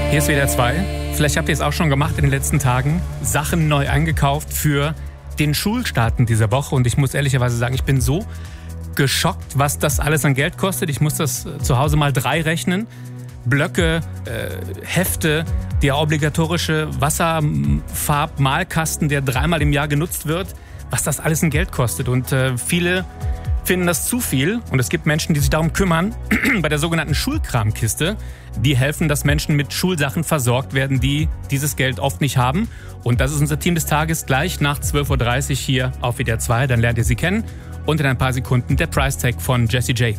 Hier ist WDR 2. Vielleicht habt ihr es auch schon gemacht in den letzten Tagen. Sachen neu eingekauft für den Schulstart in dieser Woche. Und ich muss ehrlicherweise sagen, ich bin so geschockt, was das alles an Geld kostet. Ich muss das zu Hause mal 3 rechnen. Blöcke, Hefte, der obligatorische Wasserfarbmalkasten, der 3-mal im Jahr genutzt wird. Was das alles an Geld kostet. Und viele finden das zu viel. Und es gibt Menschen, die sich darum kümmern, bei der sogenannten Schulkramkiste. Die helfen, dass Menschen mit Schulsachen versorgt werden, die dieses Geld oft nicht haben. Und das ist unser Team des Tages gleich nach 12.30 Uhr hier auf WDR 2. Dann lernt ihr sie kennen. Und in ein paar Sekunden der Price Tag von Jessie J.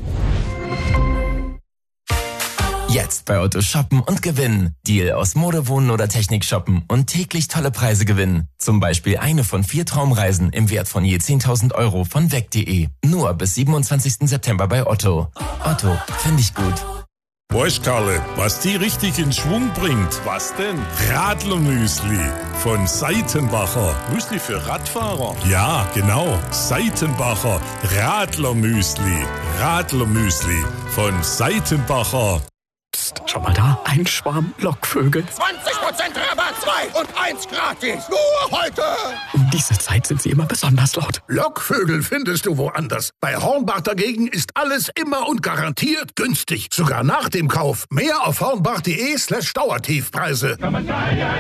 Jetzt bei Otto shoppen und gewinnen. Deal aus Mode, Wohnen oder Technik shoppen und täglich tolle Preise gewinnen. Zum Beispiel eine von 4 Traumreisen im Wert von je 10.000 Euro von weg.de. Nur bis 27. September bei Otto. Otto, finde ich gut. Weißt, Karle, was die richtig in Schwung bringt? Was denn? Radlermüsli von Seitenbacher. Müsli für Radfahrer? Ja, genau. Seitenbacher Radlermüsli. Radlermüsli von Seitenbacher. Psst, schau mal da, ein Schwarm Lockvögel. 20% Rabatt, 2 und 1 gratis. Nur heute. Um diese Zeit sind sie immer besonders laut. Lockvögel findest du woanders. Bei Hornbach dagegen ist alles immer und garantiert günstig. Sogar nach dem Kauf. Mehr auf hornbach.de/Dauertiefpreise.